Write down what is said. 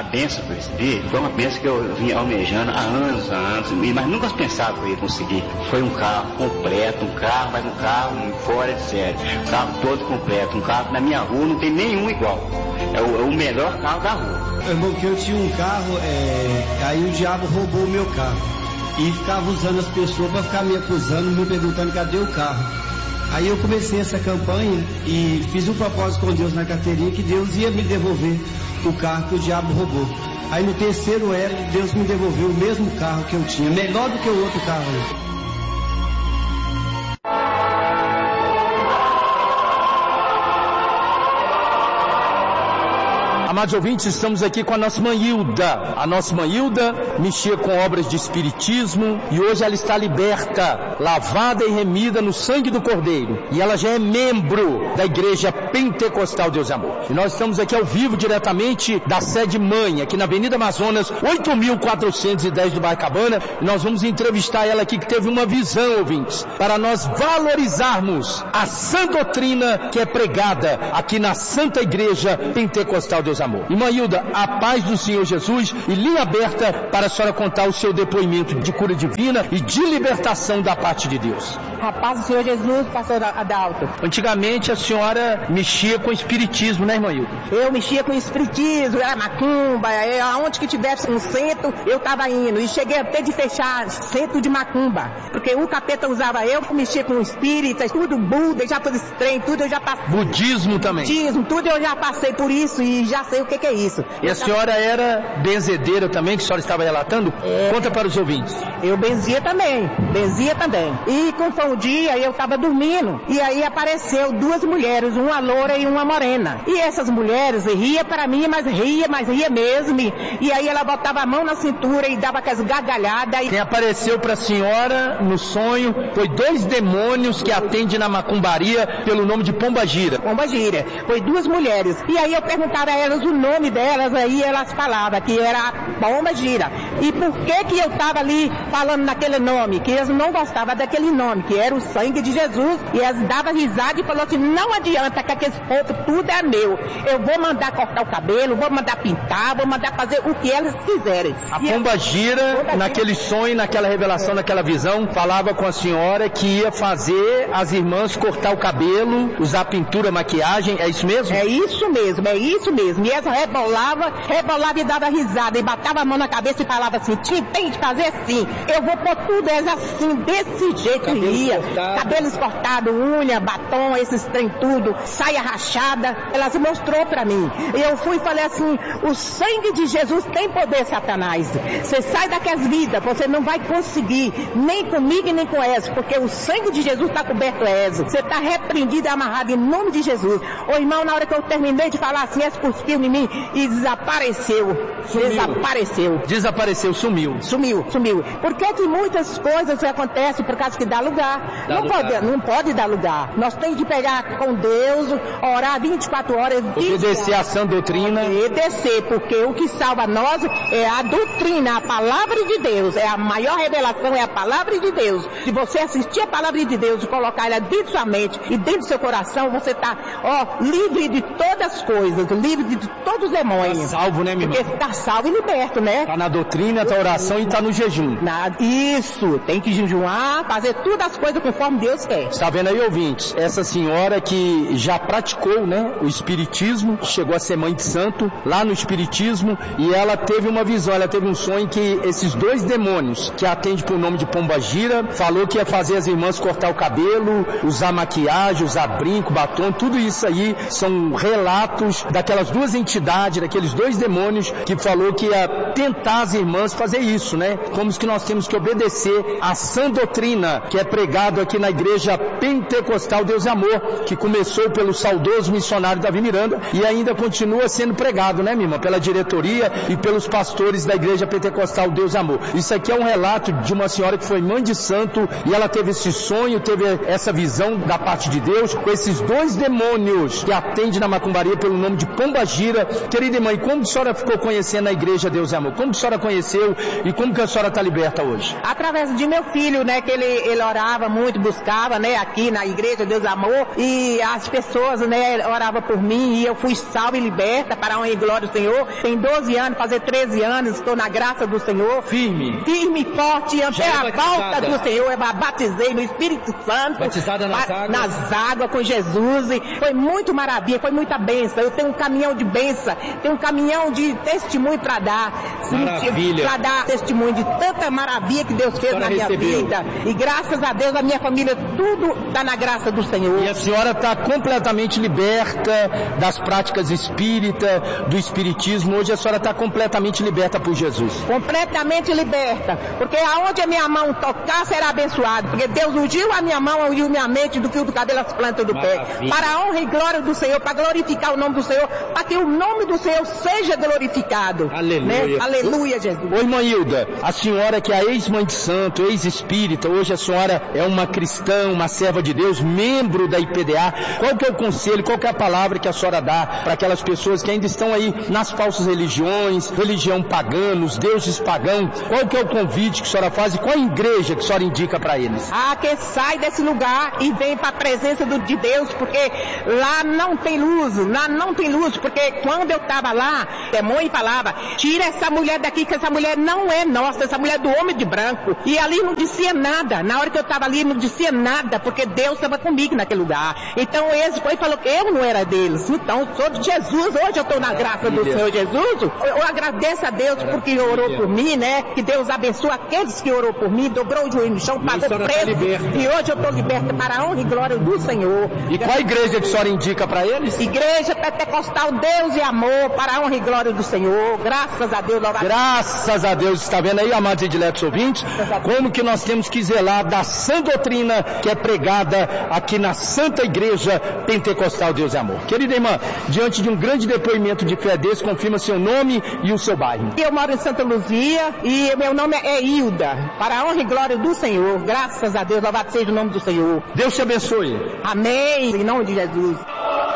A bênção que eu recebi foi uma bênção que eu vinha almejando há anos, mas nunca pensava que eu ia conseguir. Foi um carro completo, mas um carro fora de série. Um carro todo completo, um carro que na minha rua não tem nenhum igual. É o melhor carro da rua. Irmão, que eu tinha um carro, aí o diabo roubou o meu carro. E ficava usando as pessoas para ficar me acusando, me perguntando cadê o carro. Aí eu comecei essa campanha e fiz um propósito com Deus na carteirinha que Deus ia me devolver o carro que o diabo roubou. Aí no terceiro L, Deus me devolveu o mesmo carro que eu tinha, melhor do que o outro carro. Amados ouvintes, estamos aqui com a nossa irmã Hilda. A nossa irmã Hilda mexia com obras de espiritismo e hoje ela está liberta, lavada e remida no sangue do Cordeiro. E ela já é membro da Igreja Pentecostal Deus e Amor. E nós estamos aqui ao vivo diretamente da sede mãe, aqui na Avenida Amazonas, 8.410 do Baicabana. E nós vamos entrevistar ela aqui que teve uma visão, ouvintes, para nós valorizarmos a sã doutrina que é pregada aqui na Santa Igreja Pentecostal Deus e Amor. Irmã Hilda, a paz do Senhor Jesus e linha aberta para a senhora contar o seu depoimento de cura divina e de libertação da parte de Deus. A paz do Senhor Jesus, pastor Adalto. Antigamente a senhora mexia com espiritismo, né, irmã Hilda? Eu mexia com espiritismo, era macumba, aonde que tivesse um centro, eu estava indo. E cheguei até de fechar centro de macumba, porque o capeta usava eu, mexia com espíritas, tudo, Buda, já fiz esse trem, tudo eu já passei. Budismo também? Budismo, tudo eu já passei por isso e já sei o que é isso. E a senhora era benzedeira também, que a senhora estava relatando? Conta para os ouvintes. Eu benzia também. E como foi um dia, eu estava dormindo, e aí apareceu duas mulheres, uma loura e uma morena. E essas mulheres ria para mim, mas ria mesmo. E aí ela botava a mão na cintura e dava aquelas gargalhadas. Quem apareceu para a senhora no sonho foi dois demônios que atendem na macumbaria pelo nome de Pombagira. Pombagira. Foi duas mulheres. E aí eu perguntava a elas o nome delas, aí elas falavam que era a Pombagira. E por que eu estava ali falando naquele nome? Que eles não gostavam daquele nome, que era o sangue de Jesus. E elas davam risada e falaram assim, não adianta que aquele povo tudo é meu. Eu vou mandar cortar o cabelo, vou mandar pintar, vou mandar fazer o que elas quiserem. A Pombagira, naquele sonho, naquela revelação, naquela visão, falava com a senhora que ia fazer as irmãs cortar o cabelo, usar pintura, maquiagem, é isso mesmo? É isso mesmo. E essa rebolava e dava risada, e batava a mão na cabeça e falava assim, tem de fazer assim, eu vou pôr tudo assim, desse jeito. Cabelos cortados, unha, batom, esses trem tudo, saia rachada. Ela se mostrou pra mim. Eu fui e falei assim, o sangue de Jesus tem poder, Satanás. Você sai daquelas vidas, você não vai conseguir, nem comigo e nem com essa, porque o sangue de Jesus está coberto essa. Você está repreendido e amarrado em nome de Jesus. Ô irmão, na hora que eu terminei de falar assim, essa cuspiu em mim e desapareceu. Sumiu. Por que muitas coisas acontecem por causa que dá lugar? Não pode dar lugar. Nós temos de pegar com Deus, orar 24 horas. Obedecer a sã doutrina. Obedecer, porque o que salva nós é a doutrina, a palavra de Deus. É a maior revelação, é a palavra de Deus. Se você assistir a palavra de Deus e colocar ela dentro da sua mente e dentro do seu coração, você está livre de todas as coisas, livre de todos os demônios. Está salvo, né, minha irmã? Porque está salvo e liberto, né? Está na doutrina, está oração e está no jejum. Isso, tem que jejuar, fazer todas as coisas conforme Deus quer. Está vendo aí, ouvintes? Essa senhora que já praticou, né, o espiritismo, chegou a ser mãe de santo lá no espiritismo, e ela teve uma visão, ela teve um sonho que esses dois demônios que atendem por nome de Pombagira, falou que ia fazer as irmãs cortar o cabelo, usar maquiagem, usar brinco, batom, tudo isso aí são relatos daquelas duas entidades, daqueles dois demônios que falou que ia tentar as irmãs fazer isso, né? Como que nós temos que obedecer a sã doutrina que é pregado aqui na Igreja Pentecostal Deus e Amor, que começou pelo saudoso missionário Davi Miranda e ainda continua sendo pregado, né, minha irmã? Pela diretoria e pelos pastores da Igreja Pentecostal Deus e Amor. Isso aqui é um relato de uma senhora que foi mãe de santo e ela teve esse sonho, teve essa visão da parte de Deus com esses dois demônios que atendem na macumbaria pelo nome de Pombagira. Querida irmã, e como a senhora ficou conhecendo a Igreja Deus e Amor? Como a senhora conheceu aconteceu e como que a senhora está liberta hoje? Através de meu filho, né, que ele orava muito, buscava, né, aqui na igreja Deus Amor, e as pessoas, né, oravam por mim e eu fui salva e liberta para a honra e glória do Senhor. Tem 12 anos, fazer 13 anos, estou na graça do Senhor. Firme e forte, até a volta do Senhor, eu batizei no Espírito Santo. Batizada nas águas com Jesus, e foi muito maravilha, foi muita bênção. Eu tenho um caminhão de bênção, tenho um caminhão de testemunho para dar. Maravilha. Para dar testemunho de tanta maravilha que Deus fez na minha vida. E graças a Deus, a minha família, tudo está na graça do Senhor. E a senhora está completamente liberta das práticas espíritas, do espiritismo. Hoje a senhora está completamente liberta por Jesus. Completamente liberta. Porque aonde a minha mão tocar será abençoado. Porque Deus ungiu a minha mão, ungiu minha mente do fio do cabelo às plantas do pé. Para a honra e glória do Senhor, para glorificar o nome do Senhor, para que o nome do Senhor seja glorificado. Aleluia. Né? Aleluia, Jesus. Ô, irmã Hilda, a senhora que é a ex-mãe de santo, ex-espírita, hoje a senhora é uma cristã, uma serva de Deus, membro da IPDA. Qual que é o conselho, qual que é a palavra que a senhora dá para aquelas pessoas que ainda estão aí nas falsas religiões, religião pagã, os deuses pagãos? Qual que é o convite que a senhora faz e qual a igreja que a senhora indica para eles? Que sai desse lugar e vem para a presença de Deus, porque lá não tem luz, porque quando eu estava lá, demônio falava, tira essa mulher daqui, que essa mulher não é nossa, essa mulher é do homem de branco. E ali não dizia nada, na hora que eu estava ali não dizia nada, porque Deus estava comigo naquele lugar. Então esse foi e falou que eu não era deles. Então eu sou de Jesus, hoje eu estou na graça do Senhor Jesus. Eu agradeço a Deus porque orou por mim, né? Que Deus abençoe aqueles que orou por mim, dobrou o joelho no chão, pagou preço. E hoje eu estou liberta para a honra e glória do Senhor. E qual igreja que a senhora indica para eles? Igreja Pentecostal Deus e Amor, para a honra e glória do Senhor. Graças a Deus. Graças a Deus. Está vendo aí, amados e diletos ouvintes, como que nós temos que zelar da sã doutrina que é pregada aqui na Santa Igreja Pentecostal Deus e Amor. Querida irmã, diante de um grande depoimento de fé desse, confirma seu nome e o seu bairro. Eu moro em Santa Luzia e meu nome é Hilda, para a honra e glória do Senhor. Graças a Deus, louvado seja o nome do Senhor. Deus te abençoe. Amém, em nome de Jesus.